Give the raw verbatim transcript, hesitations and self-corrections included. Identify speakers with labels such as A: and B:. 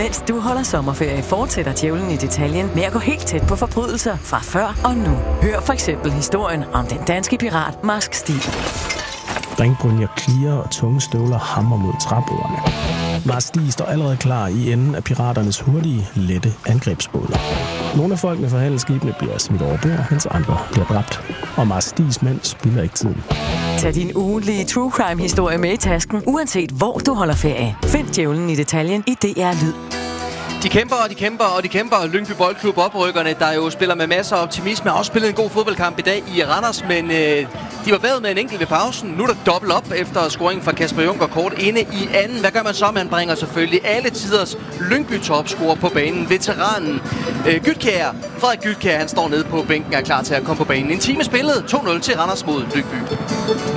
A: Mens du holder sommerferie, fortsætter djævlen i detaljen med at gå helt tæt på forbrydelser fra før og nu. Hør for eksempel historien om den danske pirat Marsk Stig.
B: Ringbrynjer klirer og tunge støvler hammer mod træbordene. Marsk Stig står allerede klar i enden af piraternes hurtige, lette angrebsbåder. Nogle af folkene fra handelsskibene bliver smidt over bord, mens andre bliver dræbt. Og Marsk Stigs mænd spilder ikke tiden.
A: Tag din ugentlige true crime-historie med i tasken, uanset hvor du holder ferie. Find djævlen i detaljen i D R Lyd.
C: De kæmper, og de kæmper, og de kæmper. Lyngby Boldklub, oprykkerne, der jo spiller med masser af optimisme, har også spillet en god fodboldkamp i dag i Randers, men øh, de var bagud med en enkelt ved pausen. Nu er der dobbelt op efter scoringen fra Kasper Junker kort inde i anden. Hvad gør man så? Man bringer selvfølgelig alle tiders Lyngby topscorer på banen. Veteranen øh, Gytkjær, Frederik Gytkjær, han står nede på bænken og er klar til at komme på banen. En time spillet, to nul til Randers mod Lyngby.